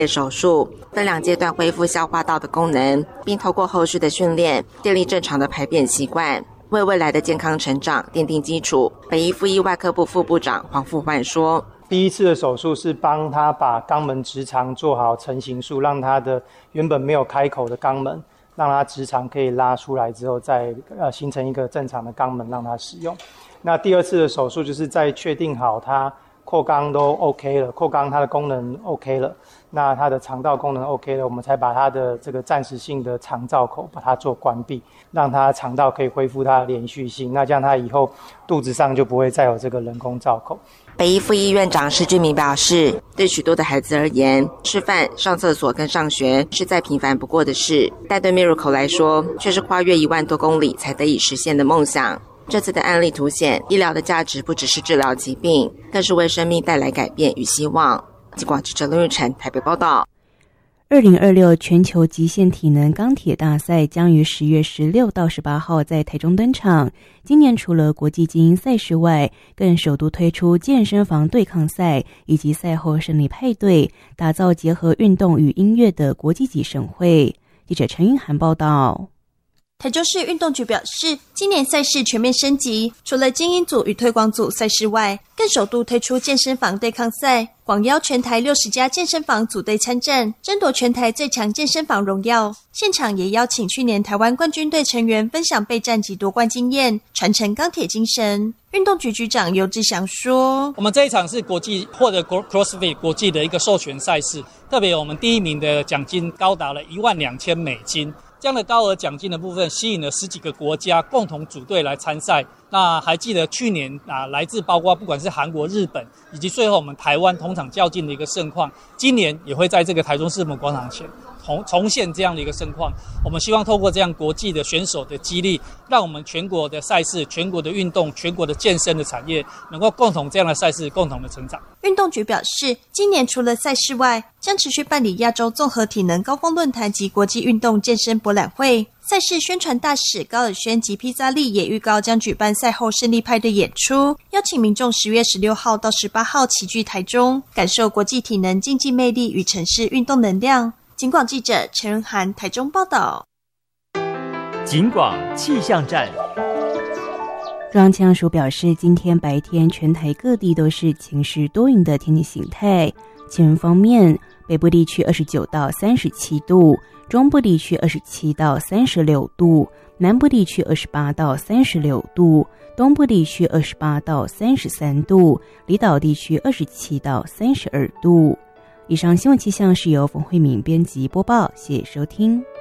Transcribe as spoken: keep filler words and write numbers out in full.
手术，分两阶段恢复消化道的功能，并透过后续的训练建立正常的排便习惯，为未来的健康成长奠定基础。北医附一外科部副部长黄富焕说， 第一次的手术是帮他把肛门直肠做好成形术，让他的原本没有开口的肛门，让他直肠可以拉出来之后再呃形成一个正常的肛门让他使用。那第二次的手术就是在确定好他扩肛都 OK 了，扩肛它的功能 OK 了，那它的肠道功能 OK 了，我们才把它的这个暂时性的肠造口把它做关闭，让它肠道可以恢复它的连续性，那这样它以后肚子上就不会再有这个人工造口。 北医附一院长施俊明表示，对许多的孩子而言，吃饭、上厕所跟上学是再平凡不过的事，但对 Miracle 来说，却是跨越一万多公里才得以实现的梦想。这次的案例凸显，医疗的价值不只是治疗疾病，更是为生命带来改变与希望。记广记者陆玉成台北报道。 二零二六全球极限体能钢铁大赛将于十月十六到十八号在台中登场。今年除了国际精英赛事外，更首度推出健身房对抗赛以及赛后胜利派对，打造结合运动与音乐的国际级盛会。记者陈韵涵报道。 台中市运动局表示，今年赛事全面升级，除了精英组与推广组赛事外，更首度推出健身房对抗赛，广邀全台六十家健身房组队参战，争夺全台最强健身房荣耀。现场也邀请去年台湾冠军队成员分享备战及夺冠经验，传承钢铁精神。运动局局长游志祥说， 我们这一场是国际或者 CrossFit 国际的一个授权赛事，特别我们第一名的奖金高达了一万两千美金。这样的高额奖金的部分吸引了十几个国家共同组队来参赛。那还记得去年啊，来自包括不管是韩国、日本，以及最后我们台湾同场较劲的一个盛况，今年也会在这个台中世贸广场前重重现这样的一个盛况。我们希望透过这样国际的选手的激励，让我们全国的赛事、全国的运动、全国的健身的产业能够共同这样的赛事共同的成长。 运动局表示，今年除了赛事外，将持续办理亚洲综合体能高峰论坛及国际运动健身博览会。赛事宣传大使高尔宣及披萨利也预告将举办赛后胜利派对演出，邀请民众十月十六号到十八号齐聚台中，感受国际体能竞技魅力与城市运动能量。警广记者陈仁涵台中报道。 警广气象站。 中央气象署表示，今天白天全台各地都是晴时多云的天气形态。气温方面，北部地区二十九到三十七度，中部地区二十七到三十六度，南部地区二十八到三十六度，东部地区二十八到三十三度，离岛地区二十七到三十二度。以上新闻气象是由冯慧敏编辑播报，谢谢收听。